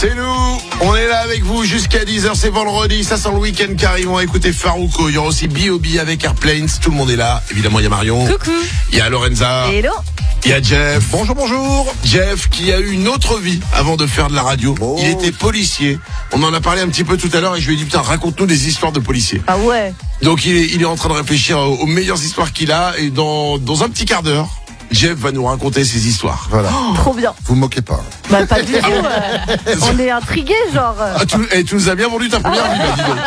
C'est nous, on est là avec vous jusqu'à 10h, c'est vendredi, ça sent le week-end qui arrive, on va écouter Farouko, il y aura aussi B.O.B avec Airplanes, tout le monde est là, évidemment il y a Marion, coucou, il y a Lorenza, hello, il y a Jeff, bonjour. Jeff qui a eu une autre vie avant de faire de la radio, il était policier, on en a parlé un petit peu tout à l'heure et je lui ai dit putain raconte-nous des histoires de policiers. Ah ouais. Donc il est en train de réfléchir aux meilleures histoires qu'il a et dans un petit quart d'heure, Jeff va nous raconter ses histoires. Voilà. Trop bien. Vous me moquez pas. Bah pas du tout. On est intrigués, genre. Ah, tu nous as bien vendu ta première vie,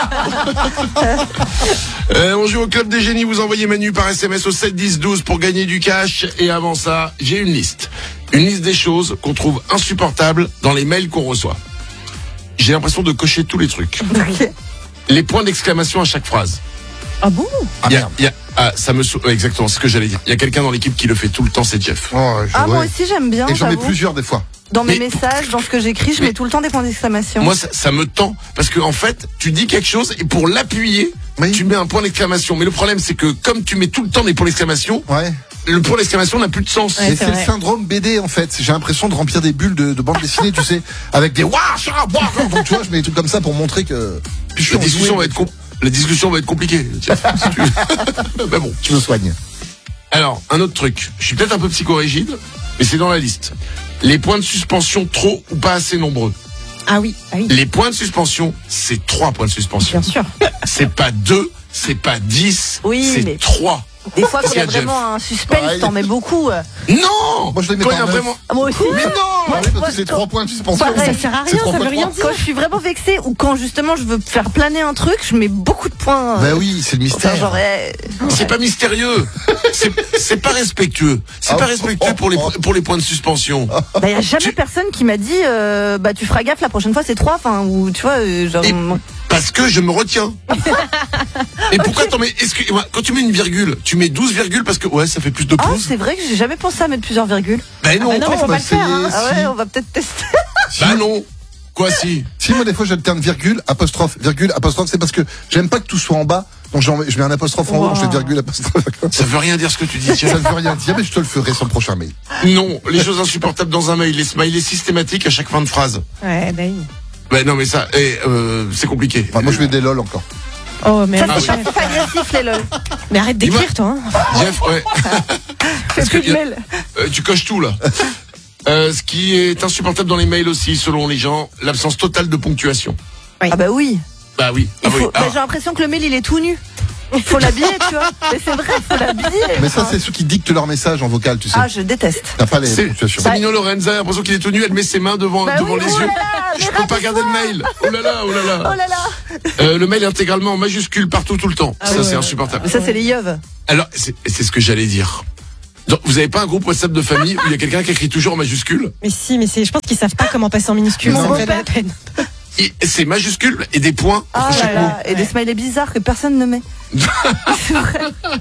là, dis donc. On joue au Club des Génies, vous envoyez Manu par SMS au 7 10 12 pour gagner du cash. Et avant ça, j'ai une liste. Une liste des choses qu'on trouve insupportables dans les mails qu'on reçoit. J'ai l'impression de cocher tous les trucs. Ok. Les points d'exclamation à chaque phrase. Ah bon? Ça me exactement, c'est ce que j'allais dire. Il y a quelqu'un dans l'équipe qui le fait tout le temps, c'est Jeff. Moi aussi j'aime bien. Et j'en mets j'avoue. plusieurs des fois. Dans mes Mais- messages, dans ce que j'écris, je mets tout le temps des points d'exclamation. Moi, ça me tend parce que en fait, tu dis quelque chose et pour l'appuyer, Oui. tu mets un point d'exclamation. Mais le problème, c'est que comme tu mets tout le temps des points d'exclamation, Ouais. le point d'exclamation n'a plus de sens. Ouais. Mais c'est c'est le vrai. syndrome BD en fait. J'ai l'impression de remplir des bulles de bande dessinée, tu sais, avec des waouh, donc tu vois, je mets des trucs comme ça pour montrer que. Puis je suis La discussion enjoué, la discussion va être compliquée. Jeff, si tu veux. Mais bon. Tu me soignes. Alors, un autre truc. Je suis peut-être un peu psychorigide, mais c'est dans la liste. Les points de suspension trop ou pas assez nombreux. Ah oui, ah oui, Les points de suspension, c'est 3 points de suspension. bien sûr. C'est pas 2, c'est pas 10, Oui, c'est mais- 3. Des fois, quand il y a Jeff. vraiment un suspense, Pareil. t'en mets beaucoup. Non! Moi, je les mets Quand par il y a neuf. vraiment. Ah, moi aussi. Mais non! Ah oui, parce que c'est 3 points de suspension. Pareil. Ça sert à C'est rien, trois ça veut fois rien trois. dire. Quand je suis vraiment vexée ou quand justement je veux faire planer un truc, je mets beaucoup de points. Bah oui, c'est le Enfin, mystère. genre, C'est pas mystérieux. C'est pas respectueux. C'est Ah, pas respectueux pour les points de suspension. bah, y a jamais personne qui m'a dit, bah, tu feras gaffe la prochaine fois, c'est 3, enfin, ou tu vois, genre. Et- Parce que je me retiens. Et pourquoi t'en mets, quand tu mets une virgule, tu mets 12 virgules parce que, ouais, ça fait plus de Ah, pauses. c'est vrai que j'ai jamais pensé à mettre plusieurs virgules. Ben non. Ah, non, mais faut bah, pas le faire. Hein. Ah ouais, si. on va peut-être tester. Bah non. Quoi si? Si moi des fois j'alterne virgule, apostrophe, c'est parce que j'aime pas que tout soit en bas, donc je mets un apostrophe en haut, je fais virgule, apostrophe. Ça veut rien dire ce que tu dis, Ça tiens. ne veut rien dire, mais je te le ferai sur le prochain mail. Non, les choses insupportables dans un mail, les smileys systématiques à chaque fin de phrase. Ouais, bah oui. Ben non, mais ça, c'est compliqué. Enfin, moi je mets des lol encore. Oh, mais, Ça, Ah c'est oui. pas agressif, les lol. mais arrête d'écrire, toi. Hein. Jeff, ouais. Fais plus de mail. Tu coches tout là. Ce qui est insupportable dans les mails aussi, selon les gens, l'absence totale de ponctuation. Ah bah oui. Bah oui. Ah Il faut, oui. bah, j'ai l'impression que le mail, il est tout nu. Faut l'habiller, tu vois. Mais c'est vrai, faut l'habiller. Mais ça c'est ceux qui dictent leur message en vocal, tu sais. Ah, je déteste. T'as pas les C'est ponctuations. Mignon Lorenza, j'ai l'impression qu'il est tout nu, elle met ses mains devant Bah les oui, oh yeux. là là, Je mais peux pas regarder le mail. Oh là là, oh là Oh là. là là. Le mail est intégralement en majuscule partout tout le temps. Ça ouais, c'est ouais. insupportable. Ça, c'est les yeux. Alors c'est ce que j'allais dire. Donc, vous avez pas un groupe WhatsApp de famille où il y a quelqu'un qui écrit toujours en majuscule? Mais si, mais je pense qu'ils savent pas comment passer en minuscule. Mon Ça me fait beau-père. la peine. Et c'est majuscule et des points Ah entre là chaque mot. là. Et des smileys bizarres que personne ne met. C'est vrai.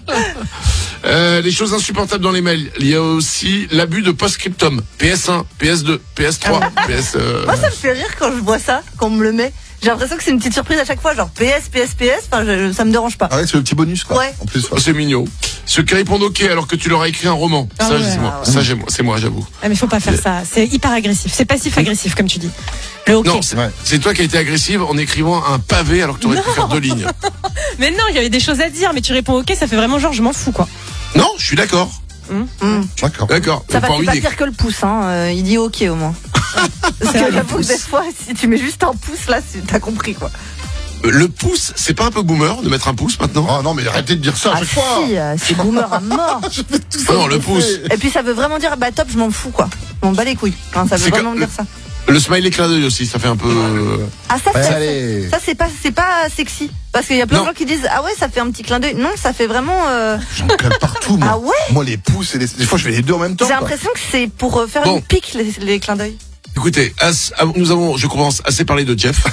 Les choses insupportables dans les mails. Il y a aussi l'abus de post-scriptum. PS1, PS2, PS3, PS... Moi, ça me fait rire quand je vois ça, quand on me le met. J'ai l'impression que c'est une petite surprise à chaque fois, genre PS, enfin, ça me dérange pas. Ah ouais, c'est le petit bonus quoi. Ouais. En plus. Oh, c'est mignon. Ceux qui répondent OK alors que tu leur as écrit un roman. Ah Ça, ouais. c'est moi. Ah Ça, c'est moi, j'avoue. Ah, mais faut pas faire ça. C'est hyper agressif. C'est passif-agressif, comme tu dis. Le OK. Non, Ouais. c'est toi qui as été agressive en écrivant un pavé alors que tu aurais pu faire 2 lignes. Mais non, il y avait des choses à dire, mais tu réponds OK, ça fait vraiment genre, je m'en fous, quoi. Non, je suis d'accord. D'accord. D'accord. Ça Pas va, envie c'est pas d'écrire. pire que le pouce, hein. Il dit OK au moins. Parce que vrai, le j'avoue que pouce. des fois, si tu mets juste un pouce là, t'as compris quoi. Le pouce, c'est pas un peu boomer de mettre un pouce maintenant? Oh non, mais arrêtez de dire ça à Ah chaque fois. si, c'est boomer à mort. Je fais tout ça. Ah non, le pouce. Et puis ça veut vraiment dire, bah top, je m'en fous quoi. Je m'en bats les couilles. Enfin, ça veut C'est vraiment comme- dire ça. Le smiley clin d'œil aussi, ça fait un peu... Ah ça, Ouais, c'est- allez. ça c'est pas sexy. Parce qu'il y a plein Non. de gens qui disent, ah ouais, ça fait un petit clin d'œil. Non, ça fait vraiment... J'en colle partout moi. Ah ouais. Moi les pouces et des fois je fais les deux en même temps. J'ai quoi. l'impression que c'est pour faire Bon. une pique les clins d'œil. Écoutez, nous avons, je commence, assez parlé de Jeff.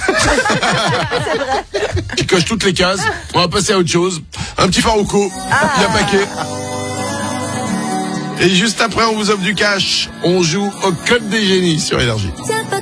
Qui coche toutes les cases. On va passer à autre chose. Un petit Farouko. Il y a paquet. Et juste après, on vous offre du cash. On joue au Club des Génies sur Énergie. Tiens pas